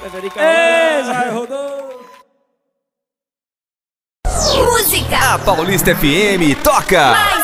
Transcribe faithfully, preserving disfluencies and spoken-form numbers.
Ei, já rodou. Música. A Paulista F M toca.